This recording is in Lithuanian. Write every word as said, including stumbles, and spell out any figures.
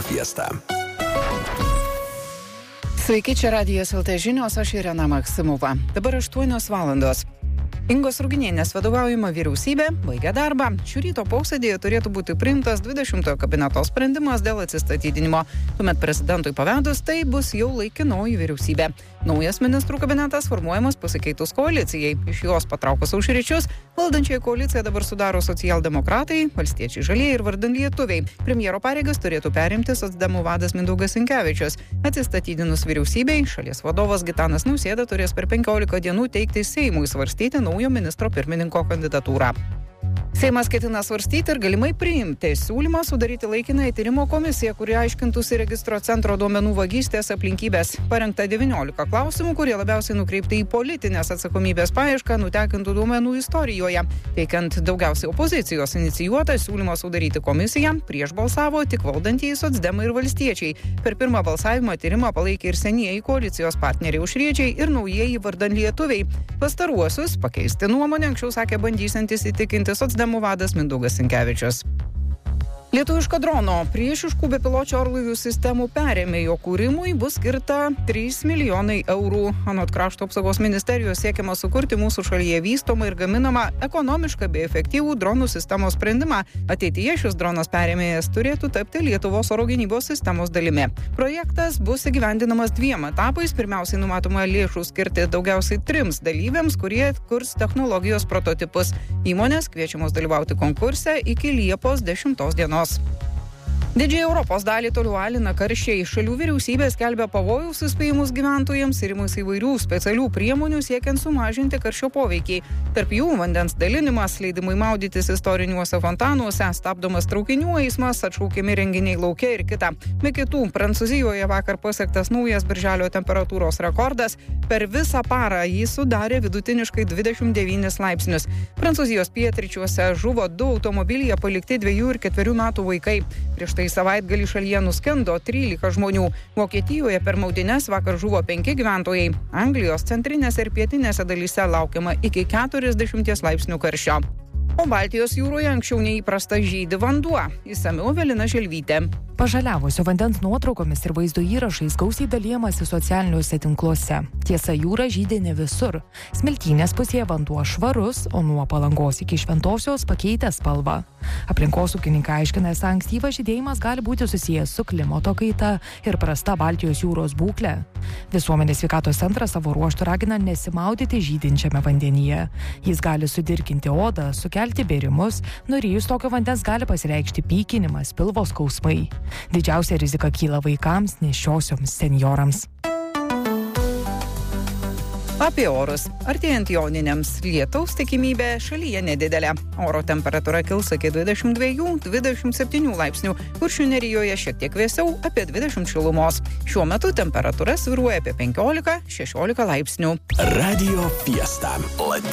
Fiesta. Sveiki, čia Radijas L T žinios, aš Irena Maksimova. Dabar aštuonios valandos. Ingos Ruginienės vadovaujama vyriausybė baigia darbą. Šių ryto posėdėje turėtų būti priimtas dvidešimtojo kabineto sprendimas dėl atsistatydinimo. Tuomet prezidentui pavedus, tai bus jau laikinoji vyriausybė. Naujas ministrų kabinetas formuojamas pasikeitus koalicijai. Iš jos patraukus Aušričius, valdančiąją koaliciją dabar sudaro socialdemokratai, valstiečiai žalieji ir vardan lietuviai. Premjero pareigas turėtų perimti socdemų vadas Mindaugas Sinkevičius. Atsistatydinus vyriausybei, šalies vadovas Gitanas Nausėda turės per penkiolika dienų teikti Seimui svarstyti naujo ministro pirmininko kandidatūrą. Seimas ketina svarstyti ir galimai priimti siūlymą sudaryti laikiną tyrimo komisiją, kuri aiškintųsi registro centro duomenų vagystės aplinkybės. Parengta devyniolika klausimų, kurie labiausiai nukreipti į politinės atsakomybės paiešką nutekintų duomenų istorijoje. Teikiant daugiausiai opozicijos inicijuotą siūlymą sudaryti komisiją, prieš balsavo tik valdantieji socdemai ir valstiečiai. Per pirmą balsavimą tyrimą palaikė ir senieji koalicijos partneriai Aušriečiai ir naujieji vardan lietuviai. Pastaruosius pakeisti nuomonę anksčiau sakė bandysiantis įtikinti socdemų vadas Mindaugas Sinkevičius. Lietuviško drono priešiškų bepiločių orlaivių sistemų perėmėjo kūrimui bus skirta trys milijonai eurų. Anot krašto apsaugos ministerijos siekiama sukurti mūsų šalyje vystomą ir gaminamą ekonomišką bei efektyvų dronų sistemos sprendimą. Ateityje šis dronas perėmėjas turėtų tapti Lietuvos oro gynybos sistemos dalimi. Projektas bus įgyvendinamas dviem etapais. Pirmiausiai numatoma lėšų skirti daugiausiai trims dalyviams, kurie kurs technologijos prototipus. Įmonės kviečiamos dalyvauti konkurse iki Liepos dešimtos dienos. Didžiąją Europos dalį toliau alina karščiai. Šalių vyriausybės skelbia pavojaus įspėjimus gyventojams ir imasi įvairių specialių priemonių siekiant sumažinti karščio poveikį. Tarp jų vandens dalinimas, leidimai maudytis istoriniuose fontanuose, stabdomas traukinių eismas, atšaukiami renginiai lauke ir kita. Be kitų, Prancūzijoje vakar pasiektas naujas birželio temperatūros rekordas. Per visą parą jį sudarė vidutiniškai dvidešimt devynis laipsnius. Prancūzijos pietryčiuose žuvo du automobilyje palikti dviejų ir ketverių metų vaikai. Prieš tai savaitgalį šalyje nuskendo trylika žmonių. Vokietijoje per maudynes vakar žuvo penki gyventojai. Anglijos centrinėse ir pietinėse dalyse laukiama iki keturiasdešimties laipsnių karščio. O Baltijos jūroje anksčiau neįprasta žydi vanduo. Išsamiau Evelina Želvytė. Pažaliavusio vandens nuotraukomis ir vaizdo įrašais gausiai dalijamasi socialiniuose tinkluose. Tiesa, jūra žydi ne visur. Smiltynės pusėje vanduo švarus, o nuo Palangos iki Šventosios pakeitęs spalvą. Aplinkosaugininkai aiškina, esą ankstyvas žydėjimas gali būti susijęs su klimato kaita ir prasta Baltijos jūros būklė. Visuomenės sveikatos centras savo ruožtu ragina nesimaudyti žydinčiame vandenyje. Jis gali sudirginti odą, sukelti bėrimus, nurijus tokio vandens gali pasireikšti pykinimas, pilvo skausmai. Didžiausia rizika kyla vaikams, nėščiosioms, senjorams. Apie orus. Artėjant joniniams, lietaus tikimybė šalyje nedidelė. Oro temperatūra kils iki dvidešimt dviejų dvidešimt septynių laipsnių. Kuršių nerijoje šiek tiek vėsiau, apie dvidešimt šilumos. Šiuo metu temperatūra svyruoja apie penkiolika šešiolika laipsnių. Radio Fiesta.